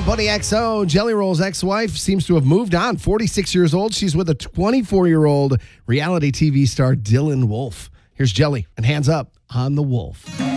Buddy XO, Jelly Roll's ex-wife, seems to have moved on. 46 years old. She's with a 24-year-old reality TV star, Dylan Wolf. Here's Jelly and Hands Up on the Wolf.